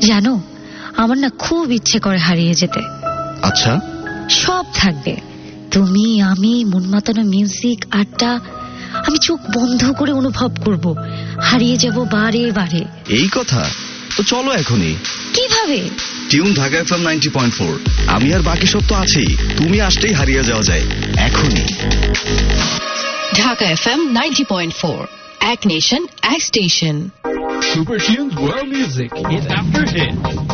জানো, আমার না খুব ইচ্ছে করে হারিয়ে যেতে। আচ্ছা, সব থাকবে, তুমি, আমি, মন মাতানো মিউজিক, আড্ডা। আমি চোখ বন্ধ করে অনুভব করব, হারিয়ে যাব বারে বারে। এই কথা? তো চলো এখনই। কিভাবে? Tune Dhaka FM 90.4। আমি আর বাকি সব তো আছেই, তুমি আসলেই হারিয়ে যাওয়া যায় এখনই। ঢাকা FM 90.4, এক নেশন, এক station. Super Tunes World Music hit after hit.